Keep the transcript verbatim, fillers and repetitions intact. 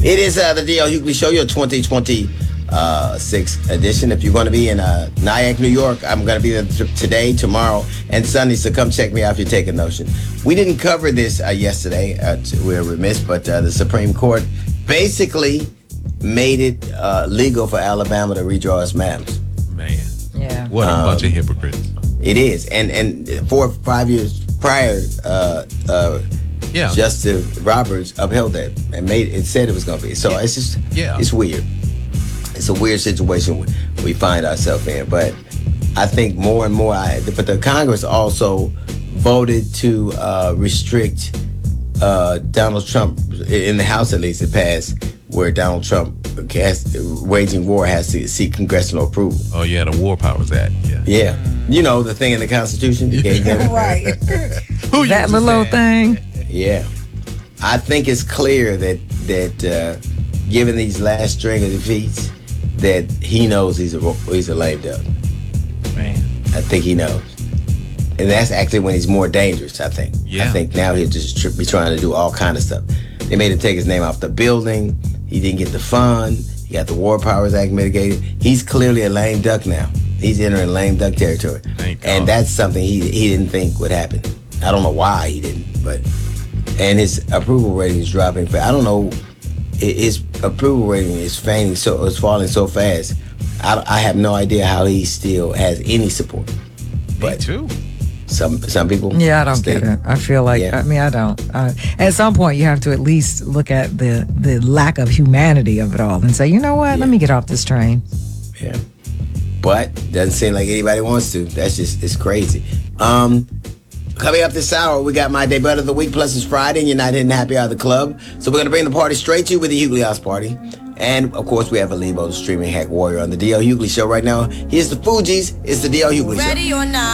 It is uh, the D L Hughley Show, your twenty twenty-six edition. If you're going to be in uh, Nyack, New York, I'm going to be there t- today, tomorrow, and Sunday, so come check me out if you're taking Notion. We didn't cover this uh, yesterday. Uh, we were remiss, but uh, the Supreme Court basically made it uh, legal for Alabama to redraw its maps. Man. Yeah. What a Um, bunch of hypocrites. It is. And and four or five years prior, uh, uh, Yeah. Justice Roberts upheld that and made it said it was going to be. So Yeah. it's just, Yeah. it's weird. It's a weird situation we, we find ourselves in. But I think more and more, I, but the Congress also voted to uh, restrict uh, Donald Trump, in the House at least, it passed, where Donald Trump has, waging war has to seek congressional approval. Oh, yeah, the War Powers Act. Yeah. Yeah. You know, the thing in the Constitution. that gave them- Right. Who you That was little saying? thing. Yeah. I think it's clear that, that uh, given these last string of defeats, that he knows he's a, he's a lame duck. Man. I think he knows. And that's actually when he's more dangerous, I think. Yeah. I think now he'll just tr- be trying to do all kind of stuff. They made him take his name off the building. He didn't get the fund. He got the War Powers Act mitigated. He's clearly a lame duck now. He's entering lame duck territory. Thank God. And that's something he he didn't think would happen. I don't know why he didn't, but... And his approval rating is dropping. I don't know. His approval rating is fainting, so it's falling so fast. I, I have no idea how he still has any support. Me too. Some some people. Yeah, I don't stay- get it. I feel like, Yeah. I mean, I don't. Uh, at some point, you have to at least look at the, the lack of humanity of it all and say, you know what, let me get off this train. Yeah. But doesn't seem like anybody wants to. That's just, it's crazy. Um, coming up this hour, we got my debut of the week, plus it's Friday, and you're not hitting happy hour of the club. So we're going to bring the party straight to you with the Hughley House Party. And, of course, we have Alibo, the streaming hack warrior, on the D L Hughley Show right now. Here's the Fugees. It's the D L Hughley Show. Ready or not.